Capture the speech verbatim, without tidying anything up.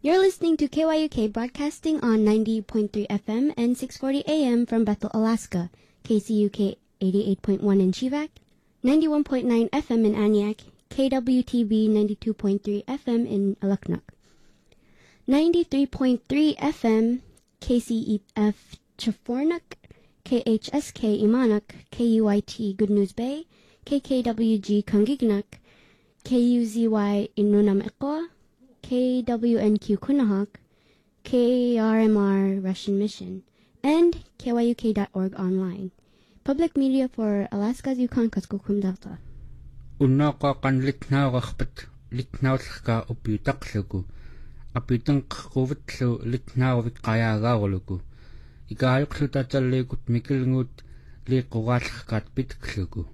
You're listening to K Y U K broadcasting on ninety point three F M and six forty A M from Bethel, Alaska. K C U K eighty-eight point one in Chivak, ninety-one point nine F M in Aniak, K W T B ninety-two point three F M in Alaknuk, ninety-three point three F M K C E F Chafornuk, K H S K Imanuk, K U I T Good News Bay, K K W G Kangignak, K U Z Y Inunam Equa, K W N Q Kunahak, K R M R Russian Mission, and K Y U K dot org online. Public media for Alaska's Yukon Kuskokwim Delta. Unnaqa qanlitnaaqarpat litnaullerka upiutaqluku apitanqquvatlu litnaarvik qayaagaaruluku ikaayuqlu tatalliikut mikilnguut liiqquraallerkaat pitkluku